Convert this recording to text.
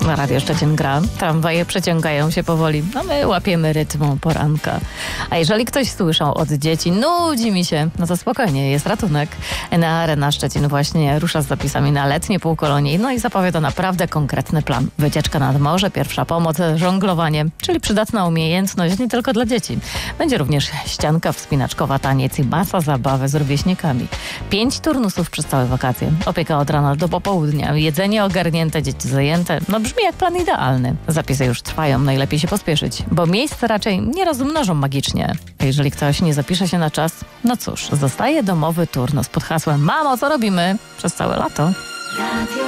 Radio Szczecin gra, tramwaje przeciągają się powoli, a my łapiemy rytmu poranka. A jeżeli ktoś słyszał od dzieci, nudzi mi się, no to spokojnie, jest ratunek. Enea Arena Szczecin właśnie rusza z zapisami na letnie półkolonie, no i zapowiada naprawdę konkretny plan. Wycieczka nad morze, pierwsza pomoc, żonglowanie, czyli przydatna umiejętność nie tylko dla dzieci. Będzie również ścianka wspinaczkowa, taniec i masa zabawy z rówieśnikami. 5 turnusów przez całe wakacje. Opieka od rana do popołudnia, jedzenie ogarnięte, dzieci zajęte. No brzmi jak plan idealny. Zapisy już trwają, najlepiej się pospieszyć, bo miejsce raczej nie rozmnożą magicznie. A jeżeli ktoś nie zapisze się na czas, no cóż, zostaje domowy turnus pod hasłem: mamo, co robimy? Przez całe lato.